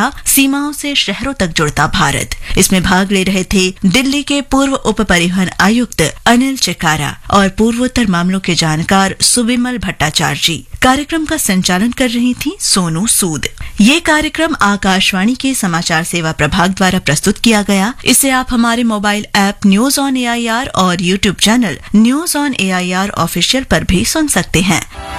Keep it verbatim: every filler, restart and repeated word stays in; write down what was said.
था सीमाओं से शहरों तक जुड़ता भारत। इसमें भाग ले रहे थे दिल्ली के पूर्व उप परिवहन आयुक्त अनिल चिकारा और पूर्वोत्तर मामलों के जानकार सुविमल भट्टाचार्य जी। कार्यक्रम का संचालन कर रही थी सोनू सूद। ये कार्यक्रम आकाशवाणी के समाचार सेवा प्रभाग द्वारा प्रस्तुत किया गया। इसे आप हमारे mobile app news on AIR और YouTube channel news on AIR official पर भी सुन सकते हैं।